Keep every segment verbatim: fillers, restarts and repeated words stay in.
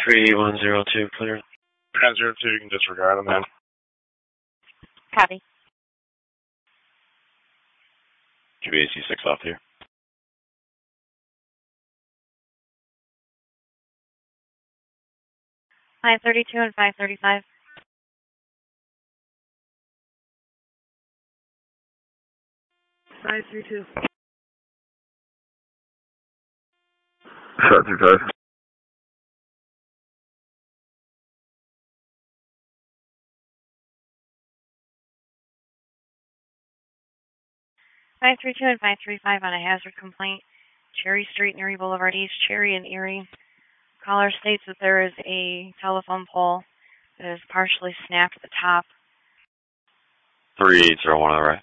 three one zero two, clear. one zero two, you can disregard on that. Copy. Q B A C six off here. five thirty-two and five thirty-five. five three two. five three five. five three two and five three five on a hazard complaint. Cherry Street, Erie Boulevard East, Cherry and Erie. Caller states that there is a telephone pole that is partially snapped at the top. three eight zero one on the right.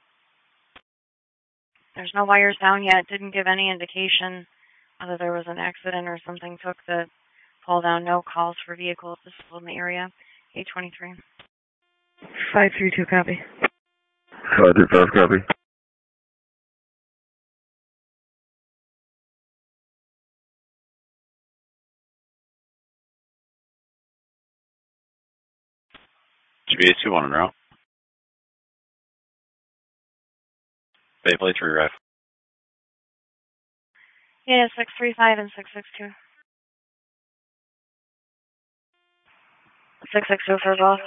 There's no wires down yet. Didn't give any indication whether there was an accident or something took the pole down. No calls for vehicles visible in the area. eight twenty-three. five three two, copy. five three five, copy. Q B A two one en route. Bay plate three ref. Yeah, six three five and six six two. six six two for both.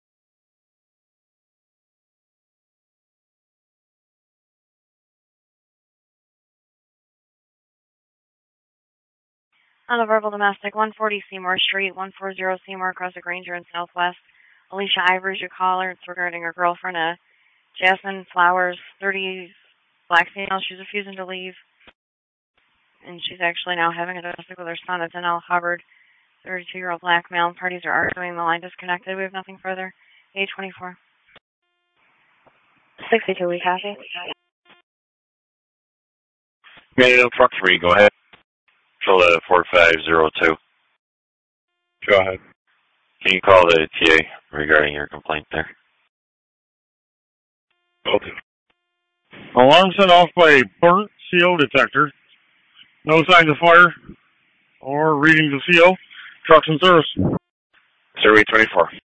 On a verbal domestic, one forty Seymour Street, one forty Seymour, Crescent Granger in Southwest. Alicia Ivers, your caller. It's regarding her girlfriend, uh, Jasmine Flowers, thirty, black female. She's refusing to leave. And she's actually now having a domestic with her son. It's N L Hubbard, thirty-two-year-old black male. Parties are arguing. The line disconnected. We have nothing further. eight twenty-four. sixty-two, we copy. Manual truck three, go ahead. Control at four five zero two. Go ahead. Can you call the T A regarding your complaint there? Okay. Alarm set off by a burnt C O detector. No signs of fire or readings of C O. Trucks in service. Survey twenty-four.